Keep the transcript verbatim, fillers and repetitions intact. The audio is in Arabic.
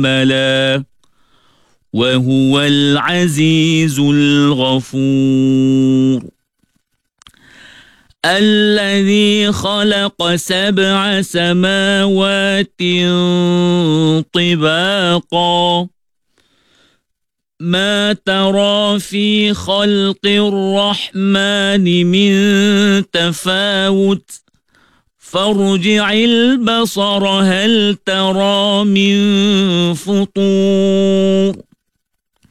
ملا وهو العزيز الغفور. الذي خلق سبع سماوات طباقا ما ترى في خلق الرحمن من تفاوت فارجع البصر هل ترى من فطور.